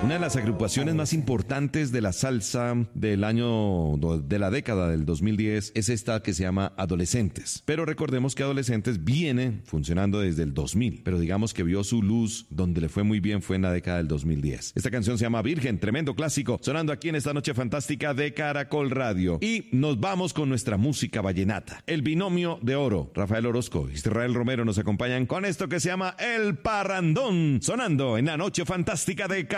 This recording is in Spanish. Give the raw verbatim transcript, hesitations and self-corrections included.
Una de las agrupaciones más importantes de la salsa del año, de la década del dos mil diez, es esta que se llama Adolescentes. Pero recordemos que Adolescentes viene funcionando desde el dos mil, pero digamos que vio su luz donde le fue muy bien fue en la década del dos mil diez. Esta canción se llama Virgen, tremendo clásico, sonando aquí en esta noche fantástica de Caracol Radio. Y nos vamos con nuestra música vallenata. El binomio de oro, Rafael Orozco y Israel Romero nos acompañan con esto que se llama El Parrandón, sonando en la noche fantástica de Caracol.